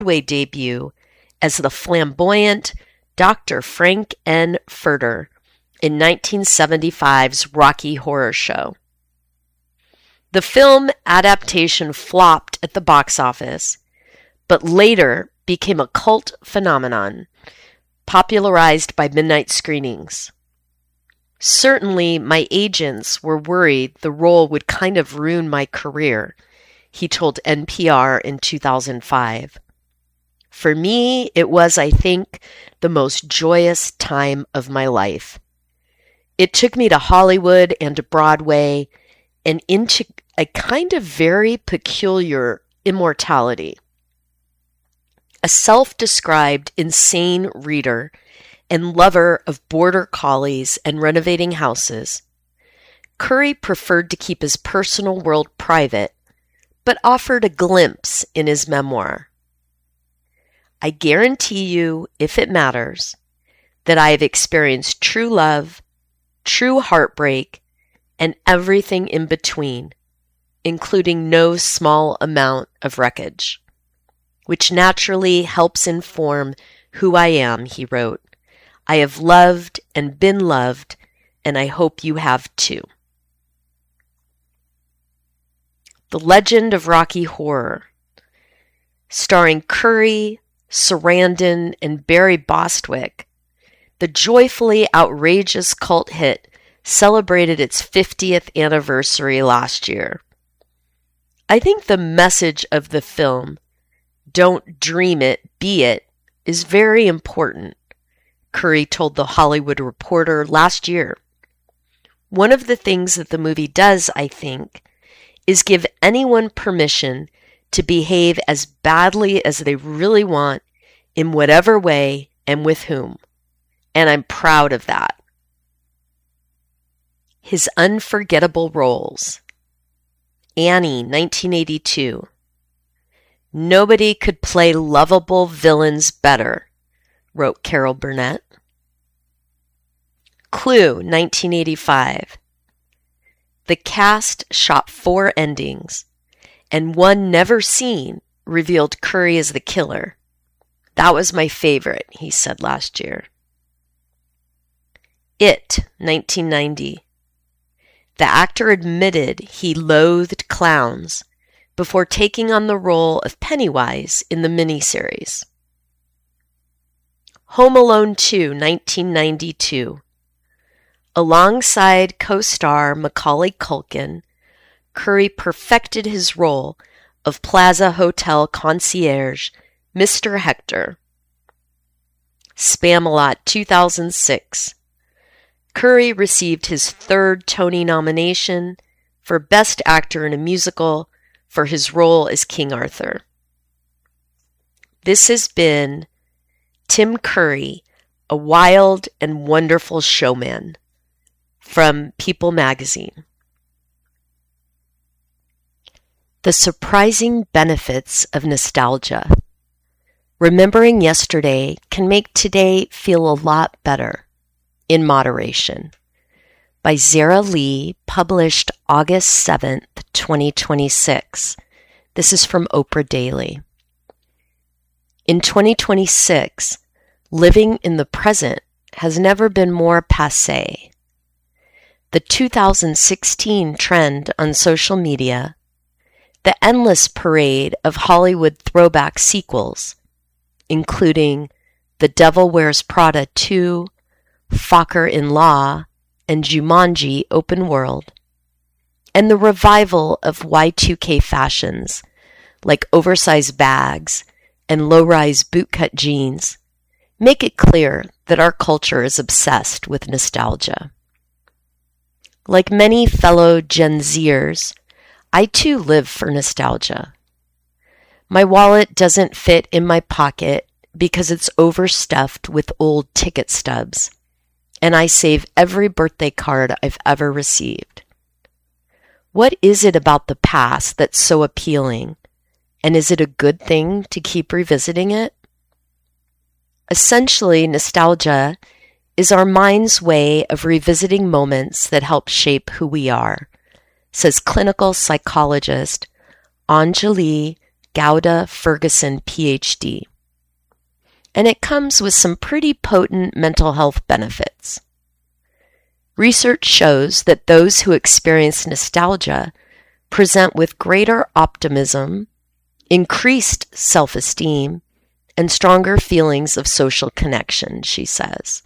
Broadway debut as the flamboyant Dr. Frank N. Furter in 1975's Rocky Horror Show. The film adaptation flopped at the box office, but later became a cult phenomenon, popularized by midnight screenings. Certainly, my agents were worried the role would kind of ruin my career, he told NPR in 2005. For me, it was, I think, the most joyous time of my life. It took me to Hollywood and to Broadway and into a kind of very peculiar immortality. A self-described insane reader and lover of border collies and renovating houses, Curry preferred to keep his personal world private, but offered a glimpse in his memoir. I guarantee you, if it matters, that I have experienced true love, true heartbreak, and everything in between, including no small amount of wreckage, which naturally helps inform who I am, he wrote. I have loved and been loved, and I hope you have too. The Legend of Rocky Horror, starring Curry, Sarandon, and Barry Bostwick, the joyfully outrageous cult hit celebrated its 50th anniversary last year. I think the message of the film, "Don't dream it, be it," is very important, Curry told The Hollywood Reporter last year. One of the things that the movie does, I think, is give anyone permission to behave as badly as they really want in whatever way and with whom. And I'm proud of that. His unforgettable roles. Annie, 1982. Nobody could play lovable villains better, wrote Carol Burnett. Clue, 1985. The cast shot 4 endings, and one never seen revealed Curry as the killer. That was my favorite, he said last year. It, 1990. The actor admitted he loathed clowns before taking on the role of Pennywise in the miniseries. Home Alone 2, 1992. Alongside co-star Macaulay Culkin, Curry perfected his role of Plaza Hotel concierge Mr. Hector. Spamalot 2006. Curry received his 3rd Tony nomination for Best Actor in a Musical for his role as King Arthur. This has been Tim Curry, a wild and wonderful showman, from People magazine. The surprising benefits of nostalgia. Remembering yesterday can make today feel a lot better, in moderation. By Zara Lee, published August 7th, 2026. This is from Oprah Daily. In 2026, living in the present has never been more passé. The 2016 trend on social media, the endless parade of Hollywood throwback sequels, including The Devil Wears Prada 2, Fokker in Law, and Jumanji Open World, and the revival of Y2K fashions like oversized bags and low-rise bootcut jeans, make it clear that our culture is obsessed with nostalgia. Like many fellow Gen Zers, I too live for nostalgia. My wallet doesn't fit in my pocket because it's overstuffed with old ticket stubs, and I save every birthday card I've ever received. What is it about the past that's so appealing, and is it a good thing to keep revisiting it? Essentially, nostalgia is our mind's way of revisiting moments that help shape who we are, says clinical psychologist Anjali Gouda Ferguson, PhD. And it comes with some pretty potent mental health benefits. Research shows that those who experience nostalgia present with greater optimism, increased self-esteem, and stronger feelings of social connection, she says.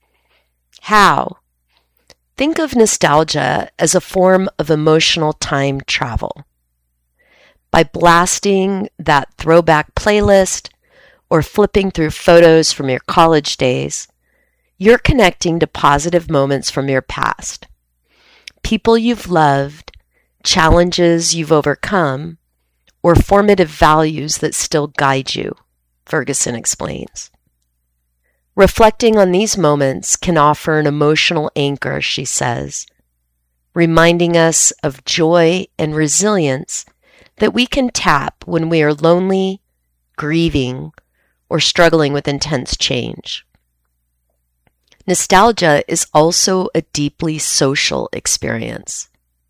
How? Think of nostalgia as a form of emotional time travel. By blasting that throwback playlist or flipping through photos from your college days, you're connecting to positive moments from your past. People you've loved, challenges you've overcome, or formative values that still guide you, Ferguson explains. Reflecting on these moments can offer an emotional anchor, she says, reminding us of joy and resilience that we can tap when we are lonely, grieving, or struggling with intense change. Nostalgia is also a deeply social experience.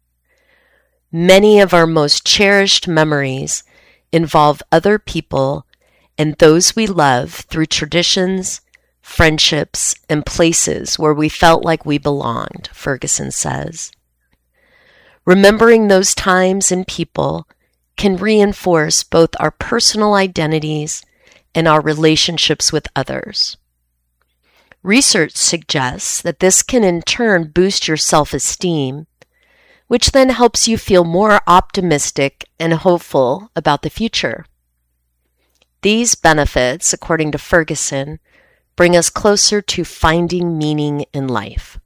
Many of our most cherished memories involve other people and those we love through traditions, friendships, and places where we felt like we belonged, Ferguson says. Remembering those times and people can reinforce both our personal identities and our relationships with others. Research suggests that this can in turn boost your self-esteem, which then helps you feel more optimistic and hopeful about the future. These benefits, according to Ferguson, bring us closer to finding meaning in life.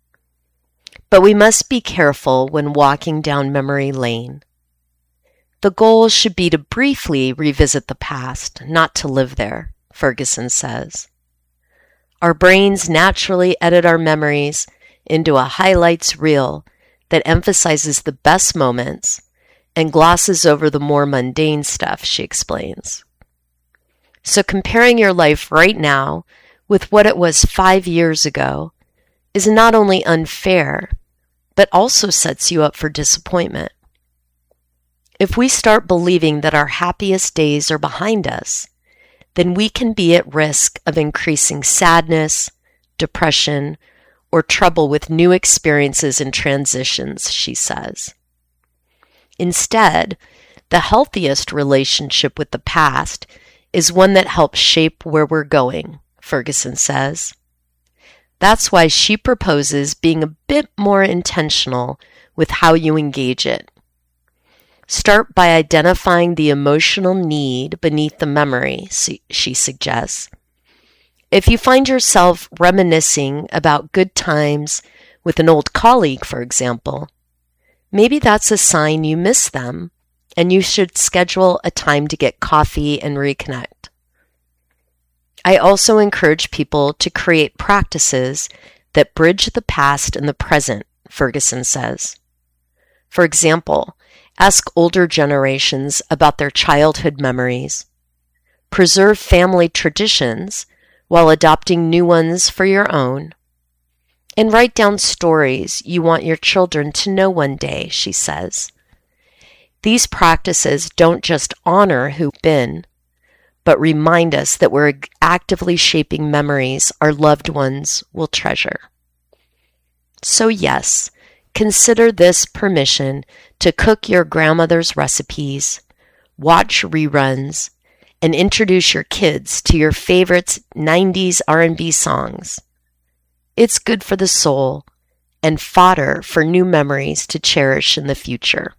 But we must be careful when walking down memory lane. The goal should be to briefly revisit the past, not to live there, Ferguson says. Our brains naturally edit our memories into a highlights reel that emphasizes the best moments and glosses over the more mundane stuff, she explains. So comparing your life right now with what it was 5 years ago is not only unfair, but also sets you up for disappointment. If we start believing that our happiest days are behind us, then we can be at risk of increasing sadness, depression, or trouble with new experiences and transitions, she says. Instead, the healthiest relationship with the past is one that helps shape where we're going, Ferguson says. That's why she proposes being a bit more intentional with how you engage it. Start by identifying the emotional need beneath the memory, she suggests. If you find yourself reminiscing about good times with an old colleague, for example, maybe that's a sign you miss them and you should schedule a time to get coffee and reconnect. I also encourage people to create practices that bridge the past and the present, Ferguson says. For example, ask older generations about their childhood memories. Preserve family traditions while adopting new ones for your own. And write down stories you want your children to know one day, she says. These practices don't just honor who've been, but remind us that we're actively shaping memories our loved ones will treasure. So yes, consider this permission to cook your grandmother's recipes, watch reruns, and introduce your kids to your favorite 90s R&B songs. It's good for the soul and fodder for new memories to cherish in the future.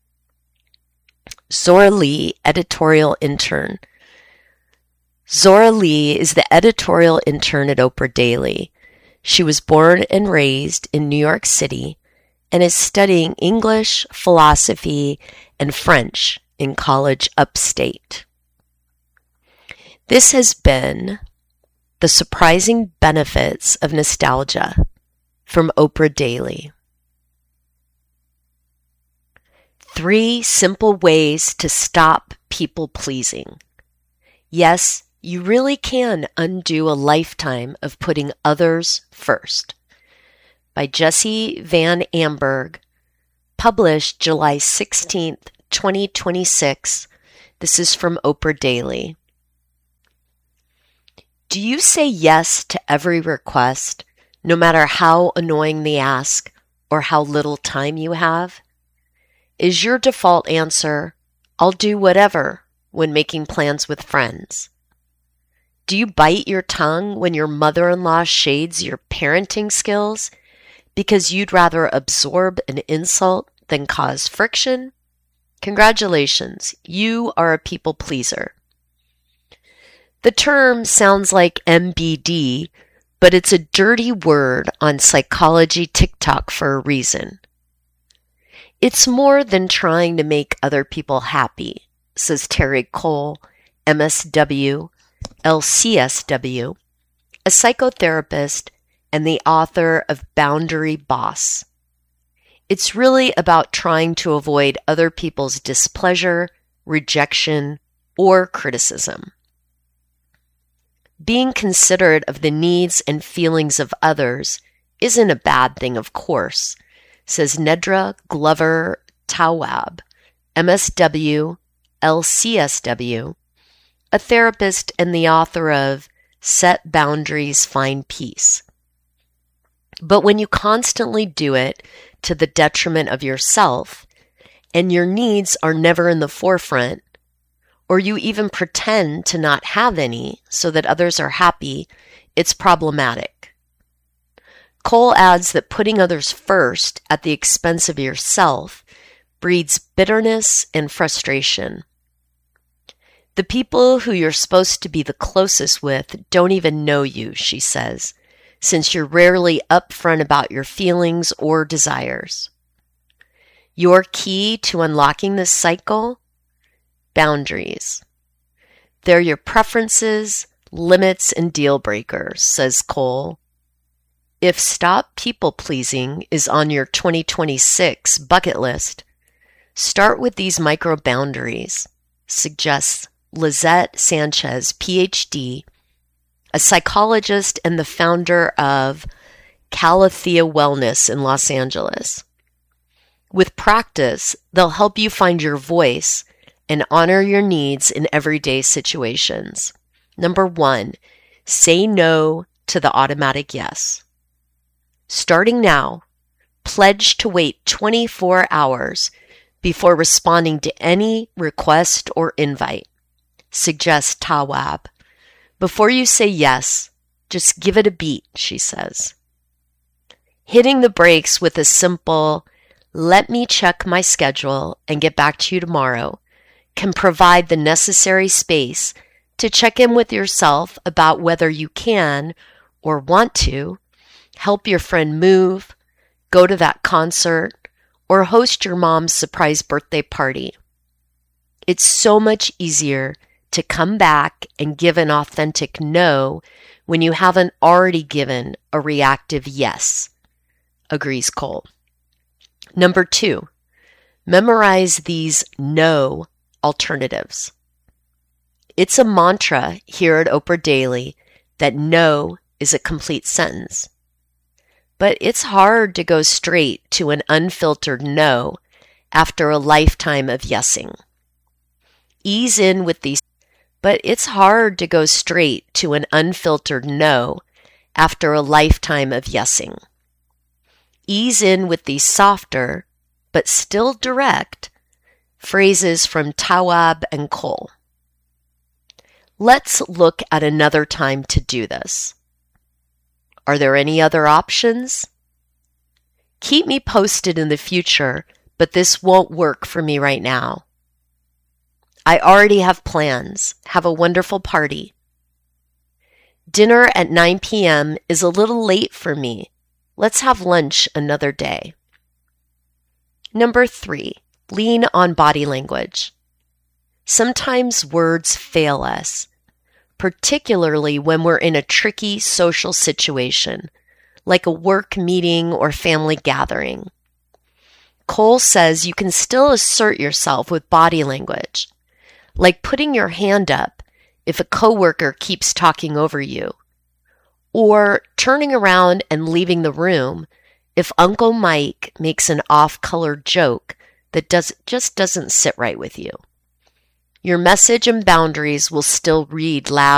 Zora Lee, editorial intern. Zora Lee is the editorial intern at Oprah Daily. She was born and raised in New York City and is studying English, philosophy, and French in college upstate. This has been The Surprising Benefits of Nostalgia from Oprah Daily. 3 simple ways to stop people-pleasing. Yes, you really can undo a lifetime of putting others first. By Jessie Van Amberg, published July 16th, 2026, This is from Oprah Daily. Do you say yes to every request, no matter how annoying the ask or how little time you have? Is your default answer, I'll do whatever, when making plans with friends? Do you bite your tongue when your mother-in-law shades your parenting skills because you'd rather absorb an insult than cause friction? Congratulations, you are a people pleaser. The term sounds like MBD, but it's a dirty word on psychology TikTok for a reason. It's more than trying to make other people happy, says Terry Cole, MSW, LCSW, a psychotherapist and the author of Boundary Boss. It's really about trying to avoid other people's displeasure, rejection, or criticism. Being considerate of the needs and feelings of others isn't a bad thing, of course, says Nedra Glover Tawwab, MSW, LCSW, a therapist and the author of Set Boundaries, Find Peace. But when you constantly do it to the detriment of yourself, and your needs are never in the forefront, or you even pretend to not have any so that others are happy, it's problematic. Cole adds that putting others first at the expense of yourself breeds bitterness and frustration. The people who you're supposed to be the closest with don't even know you, she says, since you're rarely upfront about your feelings or desires. Your key to unlocking this cycle? Boundaries. They're your preferences, limits, and deal breakers, says Cole. If stop people-pleasing is on your 2026 bucket list, start with these micro-boundaries, suggests Lizette Sanchez, PhD, a psychologist and the founder of Calathea Wellness in Los Angeles. With practice, they'll help you find your voice and honor your needs in everyday situations. Number 1, say no to the automatic yes. Starting now, pledge to wait 24 hours before responding to any request or invite, suggests Tawwab. Before you say yes, just give it a beat, she says. Hitting the brakes with a simple, let me check my schedule and get back to you tomorrow, can provide the necessary space to check in with yourself about whether you can or want to help your friend move, go to that concert, or host your mom's surprise birthday party. It's so much easier to come back and give an authentic no when you haven't already given a reactive yes, agrees Cole. Number 2, memorize these no alternatives. It's a mantra here at Oprah Daily that no is a complete sentence. But it's hard to go straight to an unfiltered no after a lifetime of yesing. Ease in with these. But it's hard to go straight to an unfiltered no after a lifetime of yesing. Ease in with these softer, but still direct, phrases from Tawwab and Cole. Let's look at another time to do this. Are there any other options? Keep me posted in the future, but this won't work for me right now. I already have plans. Have a wonderful party. Dinner at 9 p.m. is a little late for me. Let's have lunch another day. Number 3, lean on body language. Sometimes words fail us, particularly when we're in a tricky social situation, like a work meeting or family gathering. Cole says you can still assert yourself with body language, like putting your hand up if a coworker keeps talking over you, or turning around and leaving the room if Uncle Mike makes an off-color joke that just doesn't sit right with you. Your message and boundaries will still read loud